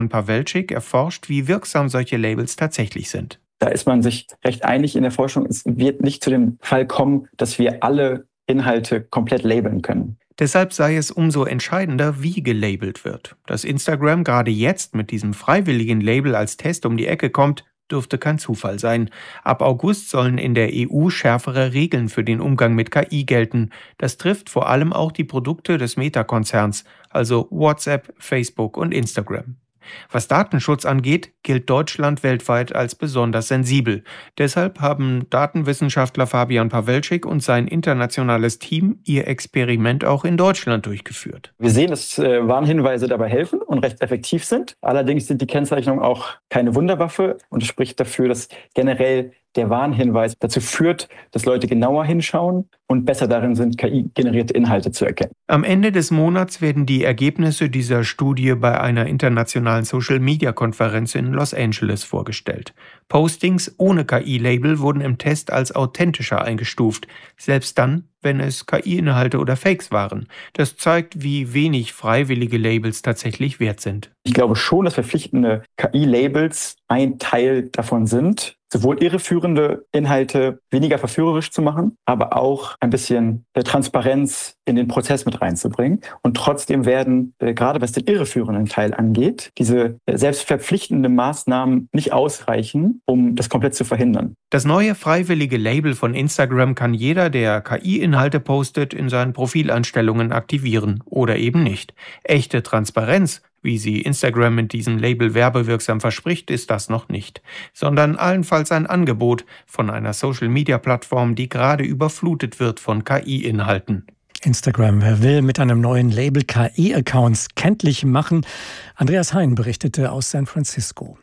Pawelczyk erforscht, wie wirksam solche Labels tatsächlich sind. Da ist man sich recht einig in der Forschung. Es wird nicht zu dem Fall kommen, dass wir alle Inhalte komplett labeln können. Deshalb sei es umso entscheidender, wie gelabelt wird. Dass Instagram gerade jetzt mit diesem freiwilligen Label als Test um die Ecke kommt, dürfte kein Zufall sein. Ab August sollen in der EU schärfere Regeln für den Umgang mit KI gelten. Das trifft vor allem auch die Produkte des Meta-Konzerns, also WhatsApp, Facebook und Instagram. Was Datenschutz angeht, gilt Deutschland weltweit als besonders sensibel. Deshalb haben Datenwissenschaftler Fabian Pawelczyk und sein internationales Team ihr Experiment auch in Deutschland durchgeführt. Wir sehen, dass Warnhinweise dabei helfen und recht effektiv sind. Allerdings sind die Kennzeichnungen auch keine Wunderwaffe und es spricht dafür, dass generell der Warnhinweis dazu führt, dass Leute genauer hinschauen und besser darin sind, KI-generierte Inhalte zu erkennen. Am Ende des Monats werden die Ergebnisse dieser Studie bei einer internationalen Social-Media-Konferenz in Los Angeles vorgestellt. Postings ohne KI-Label wurden im Test als authentischer eingestuft, selbst dann, wenn es KI-Inhalte oder Fakes waren. Das zeigt, wie wenig freiwillige Labels tatsächlich wert sind. Ich glaube schon, dass verpflichtende KI-Labels ein Teil davon sind, sowohl irreführende Inhalte weniger verführerisch zu machen, aber auch ein bisschen Transparenz in den Prozess mit reinzubringen. Und trotzdem werden, gerade was den irreführenden Teil angeht, diese selbstverpflichtenden Maßnahmen nicht ausreichen, um das komplett zu verhindern. Das neue freiwillige Label von Instagram kann jeder, der KI-Inhalte postet, in seinen Profileinstellungen aktivieren oder eben nicht. Echte Transparenz, wie sie Instagram mit diesem Label werbewirksam verspricht, ist das noch nicht, sondern allenfalls ein Angebot von einer Social-Media-Plattform, die gerade überflutet wird von KI-Inhalten. Instagram will mit einem neuen Label KI-Accounts kenntlich machen. Andreas Hein berichtete aus San Francisco.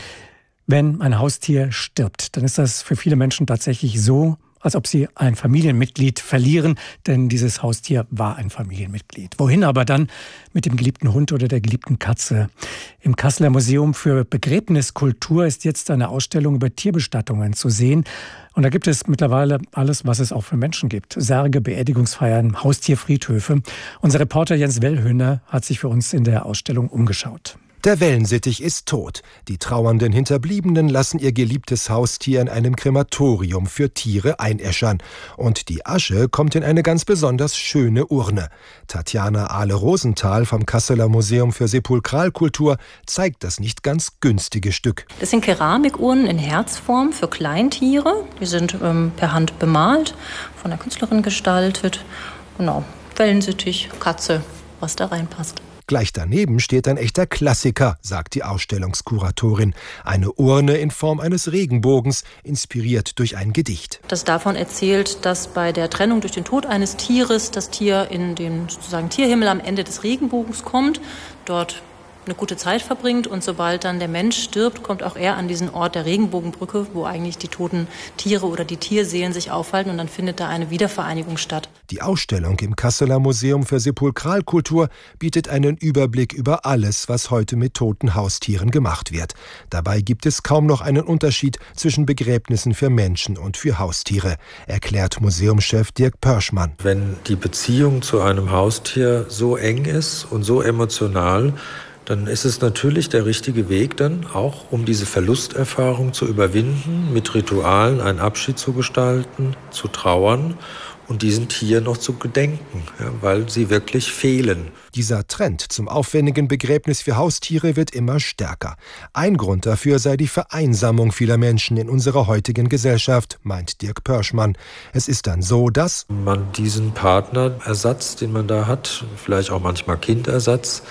Wenn ein Haustier stirbt, dann ist das für viele Menschen tatsächlich so, als ob sie ein Familienmitglied verlieren, denn dieses Haustier war ein Familienmitglied. Wohin aber dann mit dem geliebten Hund oder der geliebten Katze? Im Kasseler Museum für Begräbniskultur ist jetzt eine Ausstellung über Tierbestattungen zu sehen. Und da gibt es mittlerweile alles, was es auch für Menschen gibt. Särge, Beerdigungsfeiern, Haustierfriedhöfe. Unser Reporter Jens Wellhöhner hat sich für uns in der Ausstellung umgeschaut. Der Wellensittich ist tot. Die trauernden Hinterbliebenen lassen ihr geliebtes Haustier in einem Krematorium für Tiere einäschern. Und die Asche kommt in eine ganz besonders schöne Urne. Tatjana Ahle-Rosenthal vom Kasseler Museum für Sepulkralkultur zeigt das nicht ganz günstige Stück. Das sind Keramikurnen in Herzform für Kleintiere. Die sind per Hand bemalt, von der Künstlerin gestaltet. Genau, Wellensittich, Katze, was da reinpasst. Gleich daneben steht ein echter Klassiker, sagt die Ausstellungskuratorin. Eine Urne in Form eines Regenbogens, inspiriert durch ein Gedicht. Das davon erzählt, dass bei der Trennung durch den Tod eines Tieres das Tier in den sozusagen Tierhimmel am Ende des Regenbogens kommt, dort eine gute Zeit verbringt und sobald dann der Mensch stirbt, kommt auch er an diesen Ort der Regenbogenbrücke, wo eigentlich die toten Tiere oder die Tierseelen sich aufhalten und dann findet da eine Wiedervereinigung statt. Die Ausstellung im Kasseler Museum für Sepulkralkultur bietet einen Überblick über alles, was heute mit toten Haustieren gemacht wird. Dabei gibt es kaum noch einen Unterschied zwischen Begräbnissen für Menschen und für Haustiere, erklärt Museumschef Dirk Pörschmann. Wenn die Beziehung zu einem Haustier so eng ist und so emotional, dann ist es natürlich der richtige Weg dann auch, um diese Verlusterfahrung zu überwinden, mit Ritualen einen Abschied zu gestalten, zu trauern und diesen Tieren noch zu gedenken, ja, weil sie wirklich fehlen. Dieser Trend zum aufwendigen Begräbnis für Haustiere wird immer stärker. Ein Grund dafür sei die Vereinsamung vieler Menschen in unserer heutigen Gesellschaft, meint Dirk Pörschmann. Es ist dann so, dass man diesen Partnerersatz, den man da hat, vielleicht auch manchmal Kindersatz,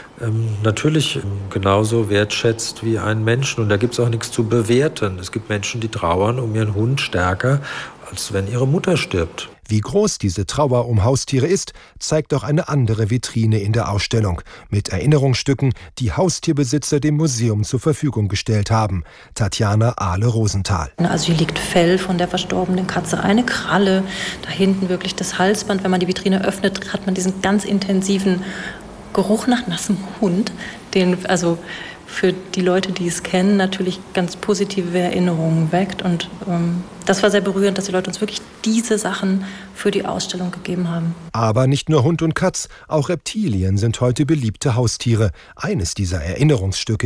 natürlich genauso wertschätzt wie einen Menschen. Und da gibt es auch nichts zu bewerten. Es gibt Menschen, die trauern um ihren Hund stärker, als wenn ihre Mutter stirbt. Wie groß diese Trauer um Haustiere ist, zeigt auch eine andere Vitrine in der Ausstellung mit Erinnerungsstücken, die Haustierbesitzer dem Museum zur Verfügung gestellt haben. Tatjana Ahle-Rosenthal. Also hier liegt Fell von der verstorbenen Katze, eine Kralle, da hinten wirklich das Halsband. Wenn man die Vitrine öffnet, hat man diesen ganz intensiven Geruch nach nassem Hund, den also für die Leute, die es kennen, natürlich ganz positive Erinnerungen weckt. Und das war sehr berührend, dass die Leute uns wirklich diese Sachen für die Ausstellung gegeben haben. Aber nicht nur Hund und Katz, auch Reptilien sind heute beliebte Haustiere. Eines dieser Erinnerungsstücke